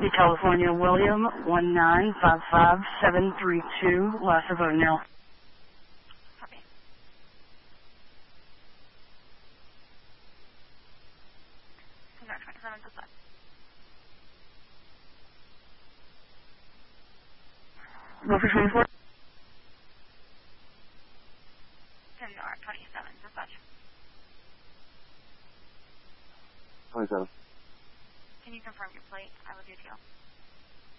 The California William 1955732, loss of O'Neill. Copy. Contact 27 to 5. Go for 24. 27, dispatch. 27. Can you confirm your plate? I will do too.